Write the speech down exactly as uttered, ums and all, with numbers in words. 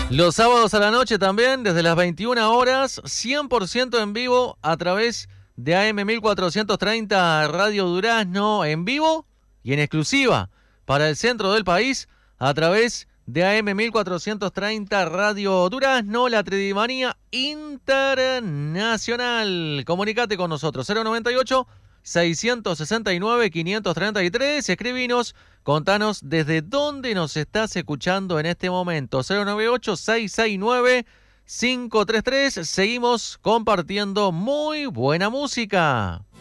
Los sábados a la noche también, desde las veintiuna horas, cien por ciento en vivo a través de A M mil cuatrocientos treinta Radio Durazno, en vivo y en exclusiva para el centro del país a través de A M mil cuatrocientos treinta Radio Durazno, la Tridimanía Internacional. Comunicate con nosotros, cero noventa y ocho, seiscientos sesenta y nueve, quinientos treinta y tres. Escribinos, contanos desde dónde nos estás escuchando en este momento. cero noventa y ocho, seiscientos sesenta y nueve, quinientos treinta y tres. Seguimos compartiendo muy buena música.